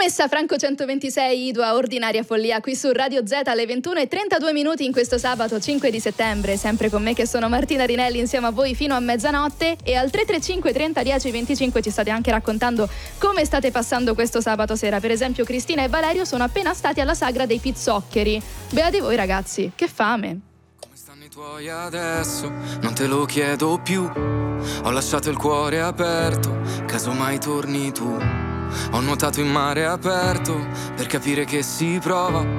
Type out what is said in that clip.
Messa Franco 126 Idua Ordinaria Follia qui su Radio Z alle 21:32 in questo sabato 5 di settembre, sempre con me che sono Martina Rinelli insieme a voi fino a mezzanotte, e al 335 30 10 25 ci state anche raccontando come state passando questo sabato sera. Per esempio Cristina e Valerio sono appena stati alla sagra dei Pizzoccheri. Beati voi ragazzi, che fame. Come stanno i tuoi adesso? Non te lo chiedo più. Ho lasciato il cuore aperto, casomai torni tu. Ho nuotato in mare aperto per capire che si prova